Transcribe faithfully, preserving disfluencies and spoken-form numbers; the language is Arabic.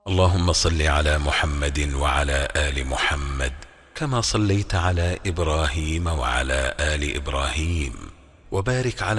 اللهم صل على محمد وعلى آل محمد كما صليت على إبراهيم وعلى آل إبراهيم، وبارك على